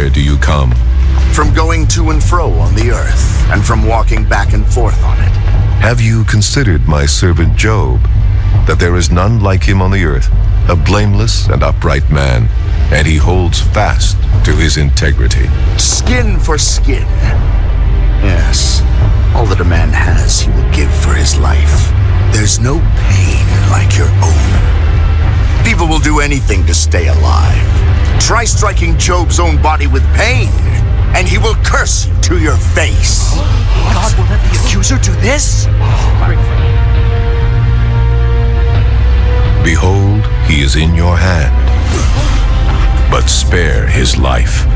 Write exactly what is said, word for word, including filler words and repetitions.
where do you come? From going to and fro on the earth, and from walking back and forth on it. Have you considered my servant Job, that there is none like him on the earth, a blameless and upright man, and he holds fast to his integrity? Skin for skin. Yes, all that a man has he will give for his life. There's no pain like your own. People will do anything to stay alive. Try striking Job's own body with pain, and he will curse you to your face. God will let the accuser do this? Behold, he is in your hand, but spare his life.